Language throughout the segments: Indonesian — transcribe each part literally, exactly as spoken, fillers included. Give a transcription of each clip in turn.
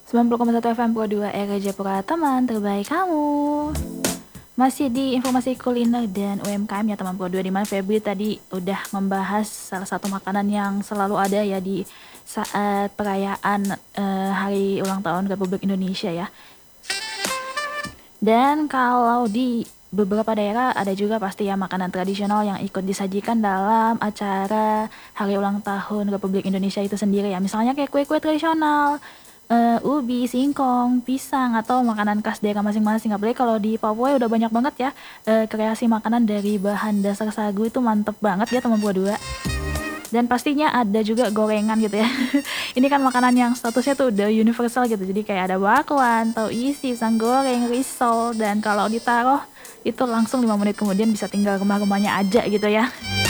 sembilan puluh koma satu F M Pro dua R Jayapura, teman terbaik kamu. Masih di informasi kuliner dan U M K M ya teman Pro dua, di mana Febri tadi udah membahas salah satu makanan yang selalu ada ya di saat perayaan eh, hari ulang tahun Republik Indonesia ya. Dan kalau di beberapa daerah ada juga pasti ya makanan tradisional yang ikut disajikan dalam acara hari ulang tahun Republik Indonesia itu sendiri ya. Misalnya kayak kue-kue tradisional, eh, ubi, singkong, pisang, atau makanan khas daerah masing-masing. Apalagi kalau di Papua ya udah banyak banget ya eh, kreasi makanan dari bahan dasar sagu, itu mantep banget ya teman buah dua. Dan pastinya ada juga gorengan gitu ya. Ini kan makanan yang statusnya tuh udah universal gitu. Jadi kayak ada bakwan, tahu isi, pisang goreng, risol, dan kalau ditaruh itu langsung lima menit kemudian bisa tinggal remah-remahnya aja gitu ya.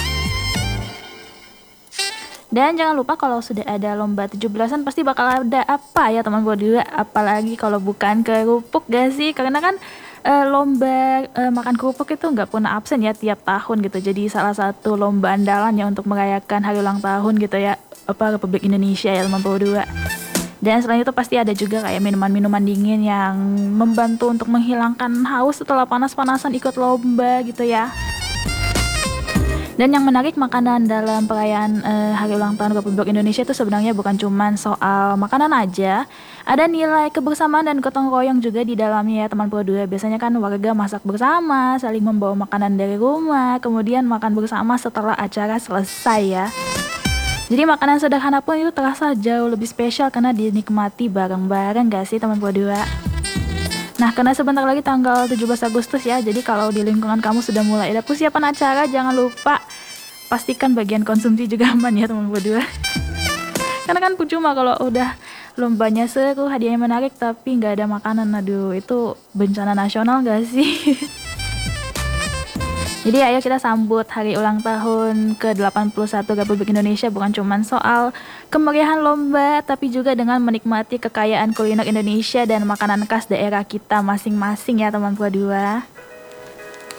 Dan jangan lupa kalau sudah ada lomba tujuh belasan pasti bakal ada apa ya teman buat dua, apalagi kalau bukan kerupuk gak sih? Karena kan eh, lomba eh, makan kerupuk itu nggak pernah absen ya tiap tahun gitu. Jadi salah satu lomba andalannya untuk merayakan hari ulang tahun gitu ya, apa Republik Indonesia ya teman buat dua. Dan selain itu pasti ada juga kayak minuman-minuman dingin yang membantu untuk menghilangkan haus setelah panas-panasan ikut lomba gitu ya. Dan yang menarik, makanan dalam perayaan eh, hari ulang tahun Republik Indonesia itu sebenarnya bukan cuma soal makanan aja. Ada nilai kebersamaan dan gotong royong juga di dalamnya ya teman Pro dua. Biasanya kan warga masak bersama, saling membawa makanan dari rumah, kemudian makan bersama setelah acara selesai ya. Jadi makanan sederhana pun itu terasa jauh lebih spesial karena dinikmati bareng-bareng gak sih teman Pro dua? Nah, karena sebentar lagi tanggal tujuh belas Agustus ya, jadi kalau di lingkungan kamu sudah mulai ada persiapan acara, jangan lupa pastikan bagian konsumsi juga aman ya teman berdua. Karena kan percuma kalau udah lombanya seru, hadiahnya menarik, tapi nggak ada makanan. Aduh, itu bencana nasional gak sih? Jadi ayo kita sambut hari ulang tahun ke delapan puluh satu Republik Indonesia bukan cuma soal kemeriahan lomba, tapi juga dengan menikmati kekayaan kuliner Indonesia dan makanan khas daerah kita masing-masing ya teman Pro dua.